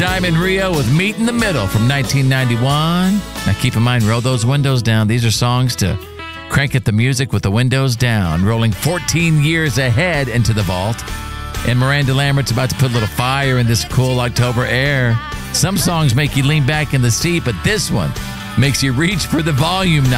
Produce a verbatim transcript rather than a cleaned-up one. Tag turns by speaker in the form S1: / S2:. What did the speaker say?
S1: Diamond Rio with Meet in the Middle from nineteen ninety-one. Now keep in mind, roll those windows down. These are songs to crank at the music with the windows down. Rolling fourteen years ahead into the vault. And Miranda Lambert's about to put a little fire in this cool October air. Some songs make you lean back in the seat, but this one makes you reach for the volume knob.